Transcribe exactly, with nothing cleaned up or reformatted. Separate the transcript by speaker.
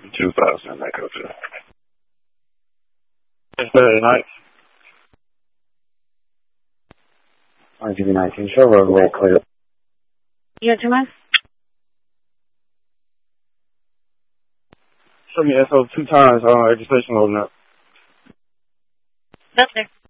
Speaker 1: two thousand, that goes to. It's Saturday night.
Speaker 2: R G B nineteen, show roadway clear.
Speaker 3: You got two miles?
Speaker 1: Show me S O two times, uh, registration loading up.
Speaker 3: That's there.